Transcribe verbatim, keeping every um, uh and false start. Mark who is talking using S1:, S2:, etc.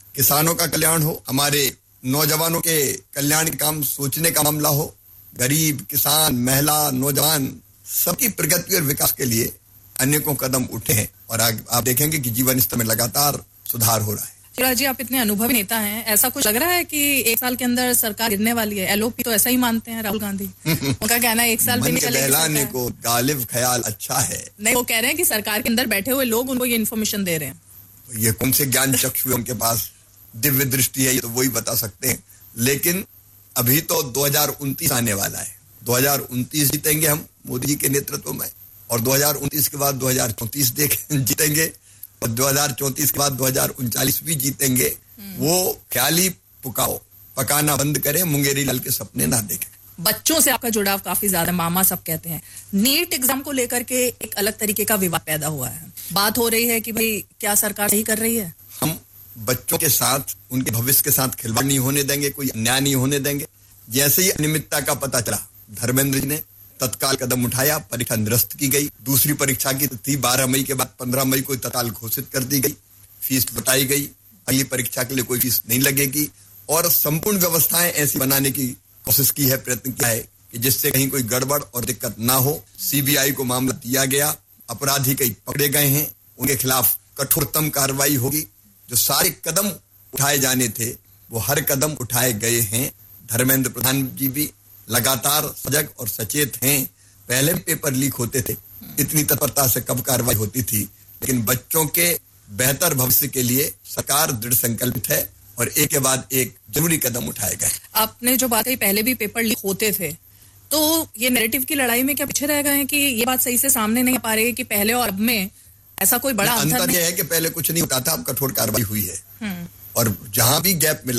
S1: किसानों का कल्याण हो, हमारे नौजवानों के कल्याण के काम सोचने का मामला हो, गरीब, किसान, महिला, नौजवान सबकी प्रगति और विकास के लिए अनेकों कदम उठे हैं और आप देखेंगे कि जीवन स्तर में लगातार सुधार हो रहा है।
S2: शिवराज जी, आप इतने अनुभवी नेता हैं, ऐसा कुछ लग रहा है कि एक साल के अंदर सरकार गिरने वाली है? एलओपी तो ऐसा ही मानते हैं राहुल गांधी, उनका कहना है एक साल भी नहीं चलेगी।
S1: बहलाने को गालिब ख्याल अच्छा है।
S2: नहीं, वो कह रहे हैं कि सरकार के अंदर बैठे हुए लोग उनको ये इन्फॉर्मेशन दे रहे हैं।
S1: तो ये कौन से ज्ञान चक्षु उनके पास, दिव्य दृष्टि है, ये तो वही बता सकते हैं। लेकिन अभी तो दो हजार उनतीस आने वाला है, दो हजार उनतीस जीतेंगे हम मोदी जी के नेतृत्व में, और दो हजार उनतीस के बाद दो हजार चौंतीस देख जीतेंगे, और दो हजार चौंतीस के बाद दो हजार उनचालीस भी जीतेंगे। वो ख्याली पुकाओ, पकाना बंद करें, मुंगेरी लाल के सपने ना देखें।
S2: बच्चों से आपका जुड़ाव काफी ज्यादा, मामा सब कहते हैं। नीट एग्जाम को लेकर के एक अलग तरीके का विवाद पैदा हुआ है, बात हो रही है कि भाई क्या सरकार सही कर रही है?
S1: हम बच्चों के साथ, उनके भविष्य के साथ खिलवाड़ नहीं होने देंगे, कोई अन्याय नहीं होने देंगे। जैसे ही अनियमितता का पता चला, धर्मेंद्र जी ने तत्काल कदम उठाया, परीक्षा निरस्त की गई। दूसरी परीक्षा की तिथि बारह मई के बाद पंद्रह मई को तत्काल घोषित कर दी गई, फीस बताई गई, अगली परीक्षा के लिए कोई फीस नहीं लगेगी, और संपूर्ण व्यवस्थाएं ऐसी बनाने की कोशिश की है, प्रयत्न किया है कि जिससे कहीं कोई गड़बड़ और दिक्कत ना हो। सीबीआई को मामला दिया गया, अपराधी कई पकड़े गए हैं, उनके खिलाफ कठोरतम कार्रवाई होगी। जो सारे कदम उठाए जाने थे वो हर कदम उठाए गए हैं। धर्मेंद्र प्रधान जी भी लगातार सजग और सचेत हैं। पहले पेपर लीक होते थे, इतनी तत्परता से कब कार्रवाई होती थी, लेकिन बच्चों के बेहतर भविष्य के लिए सरकार दृढ़ संकल्पित है और एक के बाद एक जरूरी कदम उठाए गए।
S2: आपने जो बात कही, पहले भी पेपर लीक होते थे, तो ये नैरेटिव की लड़ाई में क्या पीछे रह गए हैं कि ये बात सही से सामने नहीं आ पा रही कि पहले और अब में ऐसा कोई बड़ा
S1: अंतर यह है कि पहले कुछ नहीं होता था, अब कठोर कार्रवाई हुई है, और जहां भी गैप मिला